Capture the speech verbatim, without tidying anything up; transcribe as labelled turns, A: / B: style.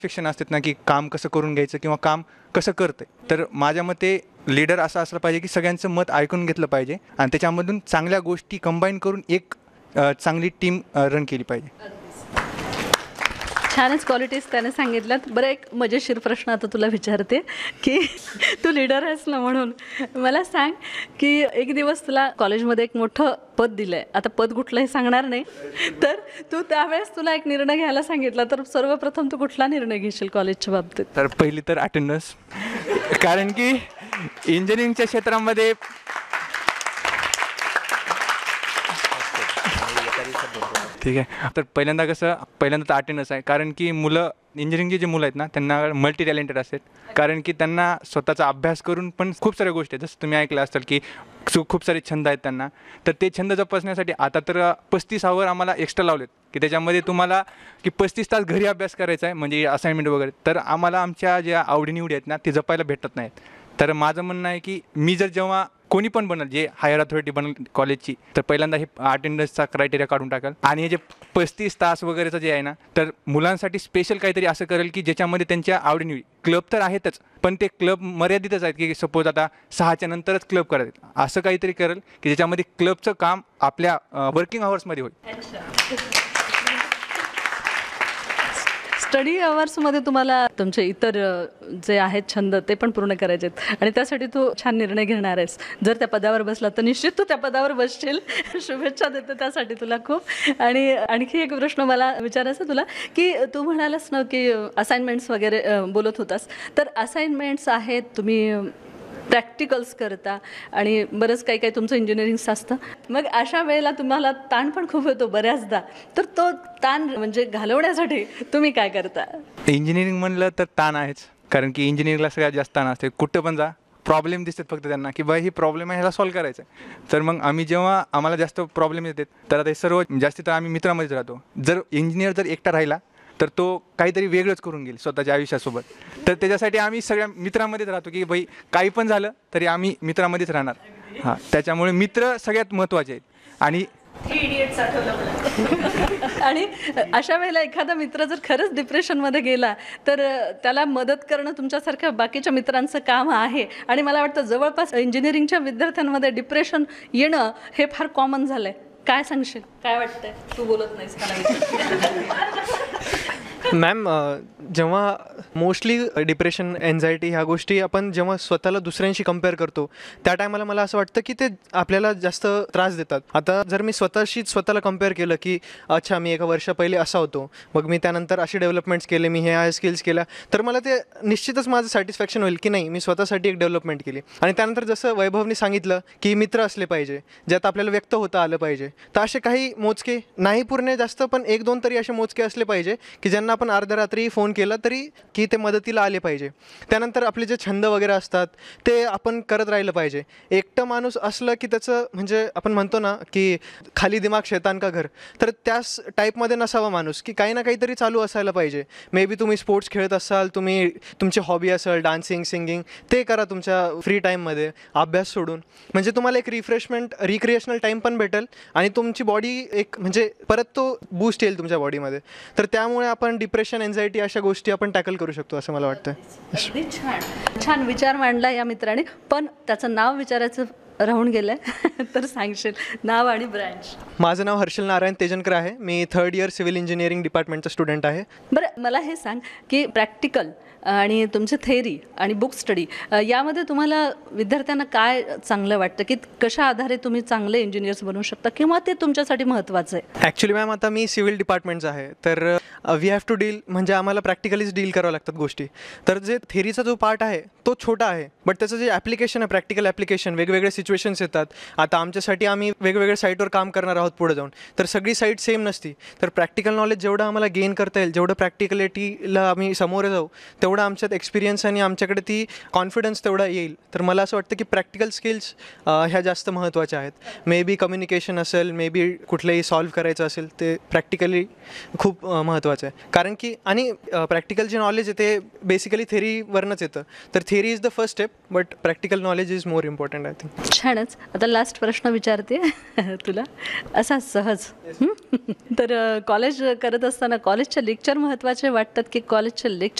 A: Fiction असतात ना की काम कसं करून घ्यायचं किंवा काम कसं करतं. तर माझ्या मते लीडर असा असला पाहिजे की सगळ्यांचं मत ऐकून घेतलं पाहिजे आणि त्याच्यामधून चांगल्या गोष्टी कंबाईन करून एक अ, चांगली टीम रन केली पाहिजे.
B: छानच क्वालिटीज त्याने सांगितल्यात. बरं, एक मजेशीर प्रश्न आता तुला विचारते की तू लीडर आहेस ना, म्हणून मला सांग की एक दिवस तुला कॉलेजमध्ये एक मोठं पद दिलं आहे. आता पद कुठलंही सांगणार नाही, तर तू त्यावेळेस तुला एक निर्णय घ्यायला सांगितला, तर सर्वप्रथम तू कुठला निर्णय घेशील कॉलेजच्या बाबतीत?
A: तर पहिली तर अटेंडन्स, कारण की इंजिनिअरिंगच्या क्षेत्रामध्ये ठीक आहे. तर पहिल्यांदा कसं पहिल्यांदा तर अटेंडन्स आहे, कारण की मुलं इंजिनिअरिंगचे जे मुलं आहेत ना त्यांना मल्टी टॅलेंटेड असतात, कारण की त्यांना स्वतःचा अभ्यास करून पण खूप साऱ्या गोष्टी आहेत. जसं तुम्ही ऐकलं असाल की सु खूप सारे छंद आहेत त्यांना, तर ते छंद जोपासण्यासाठी आता तर पस्तीस आवर आम्हाला एक्स्ट्रा लावलेत की त्याच्यामध्ये तुम्हाला की पस्तीस तास घरी अभ्यास करायचा आहे, म्हणजे असाइनमेंट वगैरे. तर आम्हाला आमच्या ज्या आवडीनिवडी आहेत ना ते जपायला भेटत नाहीत. तर माझं म्हणणं आहे की मी जर जेव्हा कोणी पण बनल, जे हायर अथॉरिटी बनल कॉलेजची, तर पहिल्यांदा हे अटेंडन्सचा क्रायटेरिया काढून टाकाल आणि हे जे पस्तीस तास वगैरेचं जे आहे ना, तर मुलांसाठी स्पेशल काहीतरी असं करेल की ज्याच्यामध्ये त्यांच्या आवडीनिवडी, क्लब तर आहेतच पण ते क्लब मर्यादितच आहेत की सपोज आता सहाच्या नंतरच क्लब करायचे, असं काहीतरी करेल की ज्याच्यामध्ये क्लबचं काम आपल्या वर्किंग आवर्समध्ये होईल.
B: स्टडी अवर्समध्ये तुम्हाला तुमचे इतर जे आहेत छंद ते पण पूर्ण करायचे आहेत आणि त्यासाठी तू छान निर्णय घेणार आहेस. जर त्या पदावर बसला तर निश्चित तू त्या पदावर बसशील. शुभेच्छा देते त्यासाठी तुला खूप. आणि आणखी एक प्रश्न मला विचारायचा तुला की तू म्हणालास ना की असाइनमेंट्स वगैरे बोलत होतास, तर असाइनमेंट्स आहेत, तुम्ही प्रॅक्टिकल्स करता आणि बरंच काही काही तुमचं इंजिनिअरिंगचं असतं. मग अशा वेळेला तुम्हाला ताण पण खूप येतो बऱ्याचदा, तर तो ताण म्हणजे घालवण्यासाठी तुम्ही काय करता?
A: इंजिनिअरिंग म्हणलं तर ताण आहेच, कारण की इंजिनिअरिंगला सगळ्यात जास्त ताण असते. कुठं पण जा प्रॉब्लेम दिसतात फक्त त्यांना की बाई ही प्रॉब्लेम आहे, ह्याला सॉल्व्ह करायचं आहे. तर मग आम्ही जेव्हा आम्हाला जास्त प्रॉब्लेम येतात तर आता हे सर्व जास्ती तर आम्ही मित्रामध्येच राहतो. जर इंजिनियर जर एकटा राहिला तर तो काहीतरी वेगळंच करून घेईल स्वतःच्या आयुष्यासोबत, तर त्याच्यासाठी आम्ही सगळ्या मित्रामध्येच राहतो की बाई काही पण झालं तरी आम्ही मित्रामध्येच राहणार. हां, त्याच्यामुळे मित्र सगळ्यात महत्त्वाचे आहेत. आणि
B: आणि अशा वेळेला एखादा मित्र जर खरंच डिप्रेशनमध्ये गेला तर त्याला मदत करणं तुमच्यासारख्या बाकीच्या मित्रांचं काम आहे. आणि मला वाटतं जवळपास इंजिनिअरिंगच्या विद्यार्थ्यांमध्ये डिप्रेशन येणं हे फार कॉमन झालं आहे. काय सांगशील, काय वाटतंय? तू बोलत नाहीस
C: मॅम, जेव्हा मोस्टली डिप्रेशन, एन्झायटी ह्या गोष्टी आपण जेव्हा स्वतःला दुसऱ्यांशी कंपेअर करतो त्या टायमाला मला असं वाटतं की ते आपल्याला जास्त त्रास देतात. आता जर मी स्वतःशीच स्वतःला कंपेअर केलं की अच्छा मी एका वर्षा पहिले असा होतो, मग मी त्यानंतर असे डेव्हलपमेंट्स केले, मी ह्या ह्या स्किल्स केल्या, तर मला ते निश्चितच माझं सॅटिस्फॅक्शन होईल की नाही मी स्वतःसाठी एक डेव्हलपमेंट केली. आणि त्यानंतर जसं वैभवने सांगितलं की मित्र असले पाहिजे ज्यात आपल्याला व्यक्त होता आलं पाहिजे, तर असे काही मोजके, नाही पूर्ण जास्त पण एक दोन तरी असे मोजके असले पाहिजे की ज्यांना आपण अर्ध्या रात्री फोन केला तरी की ते मदतीला आले पाहिजे. त्यानंतर आपले जे छंद वगैरे असतात ते आपण करत राहिलं पाहिजे. एकटं माणूस असलं की त्याचं म्हणजे आपण म्हणतो ना की खाली दिमाग शैतान का घर, तर त्याच टाईपमध्ये नसावा माणूस की काही ना काहीतरी चालू असायला पाहिजे. मे बी तुम्ही स्पोर्ट्स खेळत असाल, तुम्ही तुमची हॉबी असेल डान्सिंग, सिंगिंग, ते करा तुमच्या फ्री टाईममध्ये अभ्यास सोडून. म्हणजे तुम्हाला एक रिफ्रेशमेंट, रिक्रिएशनल टाईम पण भेटेल आणि तुमची बॉडी एक म्हणजे परत तो बूस्ट येईल तुमच्या बॉडीमध्ये. तर त्यामुळे आपण डिप्रेशन, एन्झायटी अशा गोष्टी आपण टॅकल करू शकतो असं मला वाटतं.
B: छान छान विचार मांडला या मित्राने, पण त्याचं नाव विचारायचं राहून गेलं आहे तर सांगशील नाव आणि ब्रँच?
C: माझं नाव हर्षल नारायण तेजनकर आहे. मी third year civil engineering डिपार्टमेंटचा student आहे.
B: बरं, मला हे सांग की प्रॅक्टिकल आणि तुमची थेअरी आणि बुक स्टडी यामध्ये तुम्हाला विद्यार्थ्यांना काय चांगलं वाटतं की कशा आधारे तुम्ही चांगले इंजिनियर्स बनवू शकता किंवा ते तुमच्यासाठी महत्त्वाचं आहे?
C: ॲक्च्युली मॅम आता मी सिव्हिल डिपार्टमेंटचं आहे, तर वी हॅव टू डील म्हणजे आम्हाला प्रॅक्टिकलीच डील करावं लागतात गोष्टी. तर जे थेअरीचा जो पार्ट आहे तो छोटा आहे, बट त्याचं जे ॲप्लिकेशन आहे, प्रॅक्टिकल ॲप्लिकेशन, वेगवेगळे सिच्युएशन्स येतात. आता आमच्यासाठी आम्ही वेगवेगळ्या साईटवर काम करणार आहोत पुढे जाऊन, तर सगळी साईट सेम नसती. तर प्रॅक्टिकल नॉलेज जेवढं आम्हाला गेन करता येईल, जेवढं प्रॅक्टिकलिटीला आम्ही समोर जाऊ तेवढं आमच्यात एक्सपिरियन्स आणि आमच्याकडे ती कॉन्फिडन्स तेवढा येईल. तर मला असं वाटतं की प्रॅक्टिकल स्किल्स ह्या जास्त महत्त्वाच्या आहेत. मे बी कम्युनिकेशन असेल, मे बी कुठलंही सॉल्व्ह करायचं असेल, ते प्रॅक्टिकली खूप महत्त्वाचं महत्त्वाचं आहे. कारण की आणि प्रॅक्टिकल जे नॉलेज आहे ते बेसिकली थेरीवरनंच येतं. तर theory is the first step, but practical knowledge is more important I think.
B: छानच. आता लास्ट प्रश्न विचारते तुला असा सहज. हं? तर कॉलेज करत असताना कॉलेजचे लेक्चर महत्त्वाचे वाटतात की कॉलेजचे लेक्चर